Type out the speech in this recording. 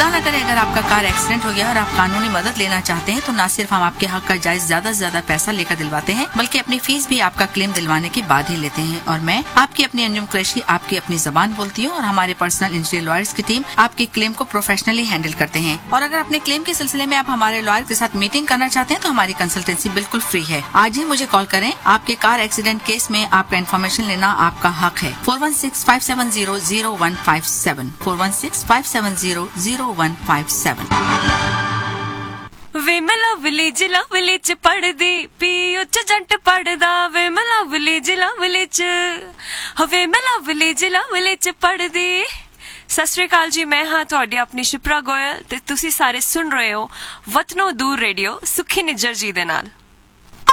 खुदा न करे अगर आपका कार एक्सीडेंट हो गया और आप कानूनी मदद लेना चाहते हैं तो न सिर्फ हम आपके हक का जायज ज्यादा से ज्यादा पैसा लेकर दिलवाते हैं बल्कि अपनी फीस भी आपका क्लेम दिलवाने के बाद ही लेते हैं। और मैं आपकी अपनी अंजुम कुरैशी आपकी अपनी जबान बोलती हूँ और हमारे पर्सनल इंजरी लॉयर्स की टीम आपके क्लेम को प्रोफेशनली हैंडल करते हैं। और अगर अपने क्लेम के सिलसिले में आप हमारे लॉयर के साथ मीटिंग करना चाहते हैं तो हमारी कंसल्टेंसी बिल्कुल फ्री है। आज ही मुझे कॉल करें। आपके कार एक्सीडेंट केस में आपका इन्फॉर्मेशन लेना आपका हक है। 416-570-0157 416-570-0157। वे मैं लवली च पढ़दी पीओ च जंट पढ़दा वे मैं लवली च वे मैं लवली च पढ़दी। सत श्री अकाल जी, मैं हाँ तुहाडी अपनी शिप्रा गोयल ते तुसी सारे सुन रहे हो वतनों दूर रेडियो सुखी निज्जर जी दे नाल।